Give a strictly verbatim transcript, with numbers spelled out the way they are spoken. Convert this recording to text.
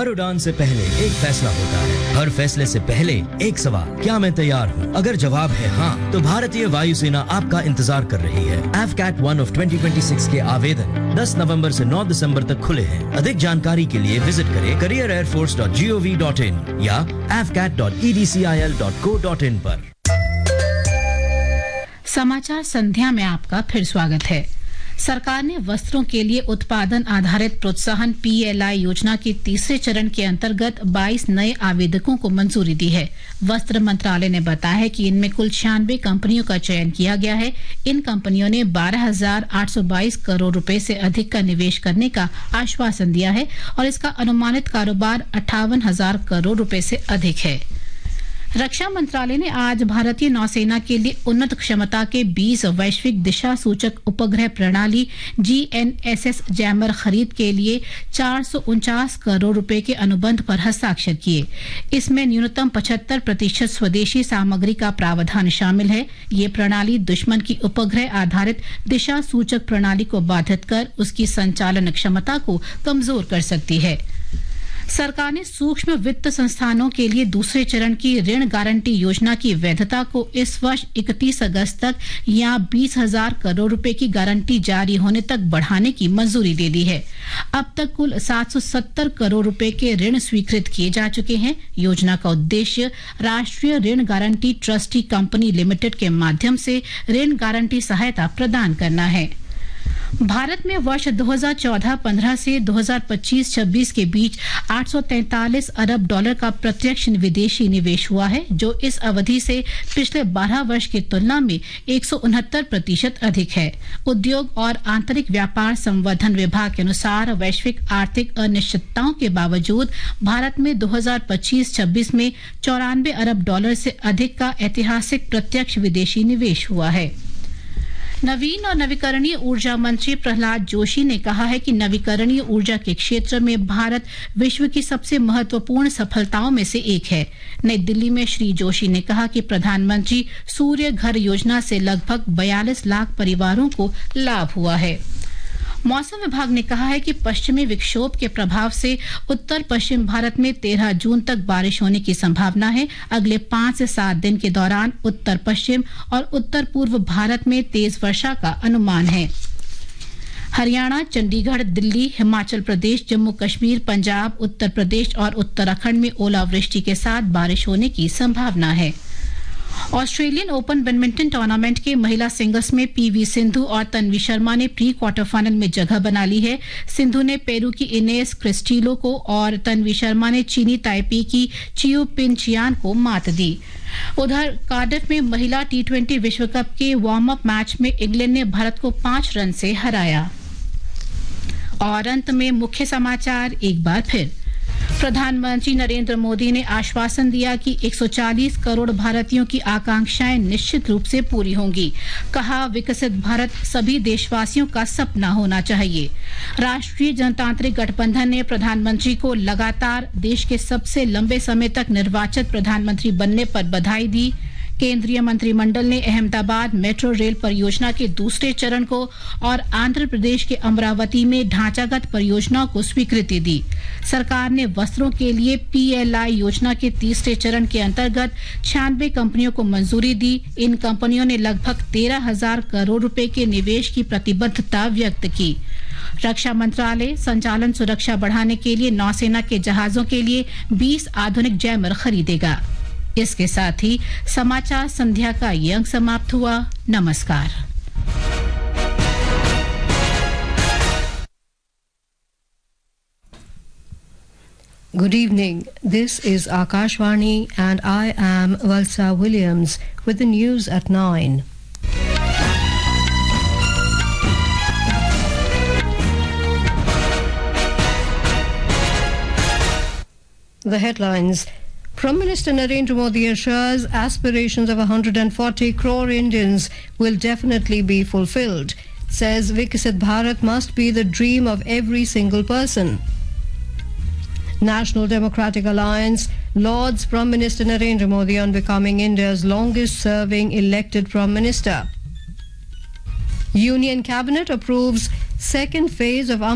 हर उड़ान से पहले एक फैसला होता है, हर फैसले से पहले एक सवाल, क्या मैं तैयार हूँ? अगर जवाब है हाँ, तो भारतीय वायुसेना आपका इंतजार कर रही है। F cat one of twenty twenty six के आवेदन दस नवंबर से नौ दिसंबर तक खुले हैं। अधिक जानकारी के लिए विजिट करें career air force dot gov dot in या F cat dot E D C I L dot co dot in पर। समाचार संध्या में आपका फिर स्वागत है। सरकार ने वस्त्रों के लिए उत्पादन आधारित प्रोत्साहन पी एल आई योजना के तीसरे चरण के अंतर्गत बाईस नए आवेदकों को मंजूरी दी है। वस्त्र मंत्रालय ने बताया है कि इनमें कुल छियानवे कंपनियों का चयन किया गया है। इन कंपनियों ने बारह हजार आठ सौ बाईस करोड़ रुपए से अधिक का निवेश करने का आश्वासन दिया है और इसका अनुमानित कारोबार अट्ठावन हजार करोड़ रुपए से अधिक है। रक्षा मंत्रालय ने आज भारतीय नौसेना के लिए उन्नत क्षमता के बीस वैश्विक दिशा सूचक उपग्रह प्रणाली G N S S jammer खरीद के लिए चार सौ उनचास करोड़ रुपए के अनुबंध पर हस्ताक्षर किए। इसमें न्यूनतम पचहत्तर प्रतिशत स्वदेशी सामग्री का प्रावधान शामिल है। ये प्रणाली दुश्मन की उपग्रह आधारित दिशा सूचक प्रणाली को बाधित कर उसकी संचालन क्षमता को कमजोर कर सकती है। सरकार ने सूक्ष्म वित्त संस्थानों के लिए दूसरे चरण की ऋण गारंटी योजना की वैधता को इस वर्ष इकतीस अगस्त तक या बीस हजार करोड़ रुपए की गारंटी जारी होने तक बढ़ाने की मंजूरी दे दी है। अब तक कुल सात सौ सत्तर करोड़ रुपए के ऋण स्वीकृत किए जा चुके हैं। योजना का उद्देश्य राष्ट्रीय ऋण गारंटी ट्रस्टी कंपनी लिमिटेड के माध्यम से ऋण गारंटी सहायता प्रदान करना है। भारत में वर्ष दो हज़ार चौदह पंद्रह से दो हज़ार पच्चीस छब्बीस के बीच आठ सौ तैंतालीस अरब डॉलर का प्रत्यक्ष विदेशी निवेश हुआ है, जो इस अवधि से पिछले बारह वर्ष की तुलना में एक सौ उनहत्तर प्रतिशत अधिक है। उद्योग और आंतरिक व्यापार संवर्धन विभाग के अनुसार वैश्विक आर्थिक अनिश्चितताओं के बावजूद भारत में दो हज़ार पच्चीस छब्बीस में चौरानवे अरब डॉलर से अधिक का ऐतिहासिक प्रत्यक्ष विदेशी निवेश हुआ है। नवीन और नवीकरणीय ऊर्जा मंत्री प्रहलाद जोशी ने कहा है कि नवीकरणीय ऊर्जा के क्षेत्र में भारत विश्व की सबसे महत्वपूर्ण सफलताओं में से एक है। नई दिल्ली में श्री जोशी ने कहा कि प्रधानमंत्री सूर्य घर योजना से लगभग बयालीस लाख परिवारों को लाभ हुआ है। मौसम विभाग ने कहा है कि पश्चिमी विक्षोभ के प्रभाव से उत्तर पश्चिम भारत में तेरह जून तक बारिश होने की संभावना है। अगले पांच से सात दिन के दौरान उत्तर पश्चिम और उत्तर पूर्व भारत में तेज वर्षा का अनुमान है। हरियाणा, चंडीगढ़, दिल्ली, हिमाचल प्रदेश, जम्मू कश्मीर, पंजाब, उत्तर प्रदेश और उत्तराखंड में ओलावृष्टि के साथ बारिश होने की संभावना है। ऑस्ट्रेलियन ओपन बैडमिंटन टूर्नामेंट के महिला सिंगल्स में पीवी सिंधु और तन्वी शर्मा ने प्री क्वार्टर फाइनल में जगह बना ली है। सिंधु ने पेरू की इनेस क्रिस्टिलो को और तन्वी शर्मा ने चीनी ताइपी की चियो पिन चियान को मात दी। उधर कार्डिफ में महिला टी ट्वेंटी विश्व कप के वार्म अप मैच में इंग्लैंड ने भारत को पांच रन से हराया। और अंत में मुख्य समाचार एक बार फिर। प्रधानमंत्री नरेंद्र मोदी ने आश्वासन दिया कि एक सौ चालीस करोड़ भारतीयों की आकांक्षाएं निश्चित रूप से पूरी होंगी। कहा, विकसित भारत सभी देशवासियों का सपना होना चाहिए। राष्ट्रीय जनतांत्रिक गठबंधन ने प्रधानमंत्री को लगातार देश के सबसे लंबे समय तक निर्वाचित प्रधानमंत्री बनने पर बधाई दी। केंद्रीय मंत्रिमंडल ने अहमदाबाद मेट्रो रेल परियोजना के दूसरे चरण को और आंध्र प्रदेश के अमरावती में ढांचागत परियोजनाओं को स्वीकृति दी। सरकार ने वस्त्रों के लिए पी एल आई योजना के तीसरे चरण के अंतर्गत छियानवे कंपनियों को मंजूरी दी। इन कंपनियों ने लगभग तेरह हजार करोड़ रुपए के निवेश की प्रतिबद्धता व्यक्त की। रक्षा मंत्रालय संचालन सुरक्षा बढ़ाने के लिए नौसेना के जहाजों के लिए बीस आधुनिक जैमर खरीदेगा। इसके साथ ही समाचार संध्या का ये अंक समाप्त हुआ। नमस्कार। Good evening. This is Akashvani and I am Valsa Williams with the news at nine. The headlines. Prime Minister Narendra Modi assures aspirations of one hundred forty crore Indians will definitely be fulfilled. Says Viksit Bharat must be the dream of every single person. National Democratic Alliance lauds Prime Minister Narendra Modi on becoming India's longest serving elected Prime Minister. Union Cabinet approves second phase of